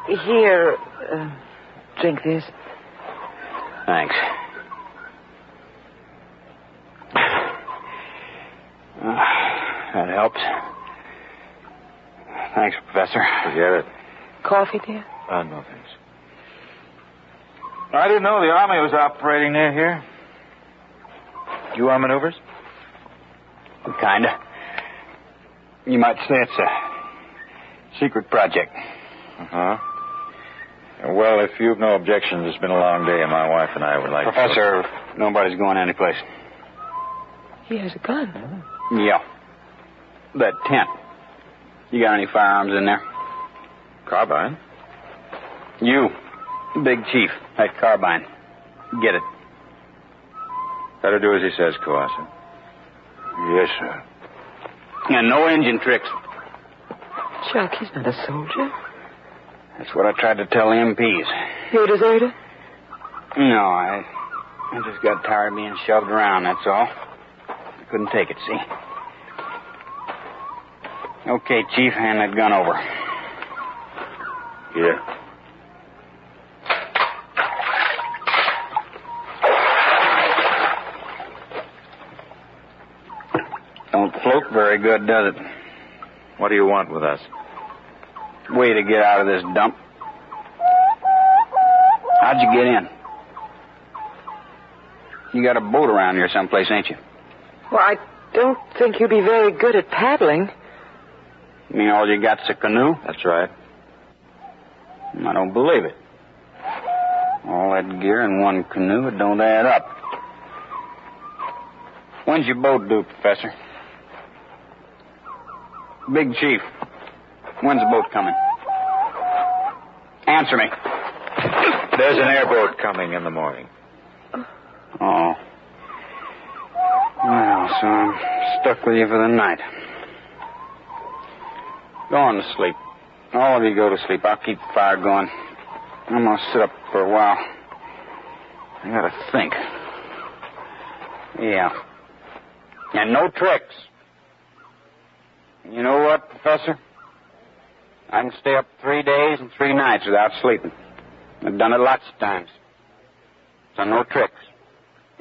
Here, drink this. Thanks. That helps. Thanks, Professor. Forget it. Coffee, dear? No, thanks. I didn't know the Army was operating near here. You are maneuvers? Kinda. You might say it's a secret project. Uh-huh. Well, if you've no objections, it's been a long day, and my wife and I would like Professor, nobody's going anyplace. He has a gun. Yeah. That tent. You got any firearms in there? Carbine? You, Big Chief, that carbine. Get it. Better do as he says, Coassa. Yes, sir. And no engine tricks. Chuck, he's not a soldier. That's what I tried to tell the MPs. You a deserter? No, I just got tired of being shoved around, that's all. I couldn't take it, see? Okay, Chief, hand that gun over. Here. Don't float very good, does it? What do you want with us? Way to get out of this dump. How'd you get in? You got a boat around here someplace, ain't you? Well, I don't think you'd be very good at paddling. You mean all you got's a canoe? That's right. I don't believe it. All that gear in one canoe, it don't add up. When's your boat due, Professor? Big Chief, when's the boat coming? Answer me. There's an airboat coming in the morning. Oh. Well, so I'm stuck with you for the night. Go on to sleep. All of you go to sleep. I'll keep the fire going. I'm going to sit up for a while. I got to think. Yeah. And no tricks. You know what, Professor? I can stay up 3 days and 3 nights without sleeping. I've done it lots of times. So no tricks.